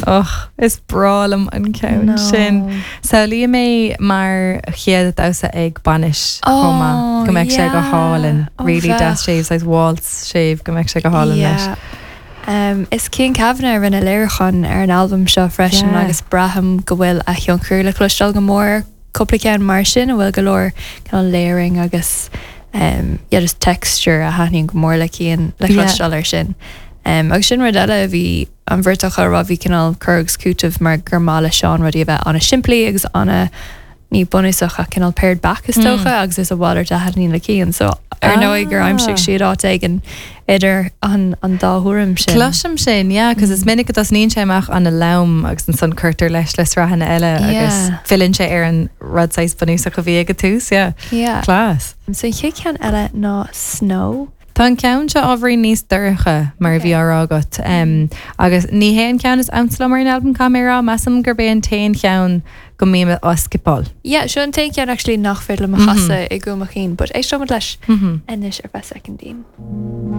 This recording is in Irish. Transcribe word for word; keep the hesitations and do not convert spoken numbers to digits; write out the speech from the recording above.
Och, is bralam an count sin. Saolia mé mar chiad dausa ag banish chuma. Go meid sé go hálinn. Really das shaves like waltz shave go meid sé go hálinn leis. Um, is King Kavanagh rinne léirchan ar an album seo freisin Yeah. agus braham go bhfuil a thionchúr le clúisteáil go mór cúpla ceann mar sin a bhfuil go leor kind layering agus um, yeah, just texture a haithníonn go mór le cían le Yeah. clúisteáil ar sin. Um, agus sin rud eile a bhí an bhirrtacha ra bhí cinál curgs cútamh mar gur mála seán rudí a bheith anna simplí agus anna ní bunúsacha cinál paired back is tócha agus is a bhaidir a haithníonn le cían so ar nó gur aimsigh siad áit ag an idir an an dáhuaim sin. Cloisiam sin, yeah, because is minic das níon séach an a lam agus an son curtar leis leis rahanna eile agus fillin sé ar an rudsáis bunúsach a bhí aga tús, yeah. Yeah. Class. Soché cean eile ná Snow. Tá an ceann se ábhrí níos dúcha mar bhí arágat. Um, agus ní héan ceann is amsla mar an album camera, masam gur bé an tain ceann go míime oscipáil. Yeah, seo an tain ceann actually nach féile a chasa i go machín, but é seomad leis inis ar bheith second dín.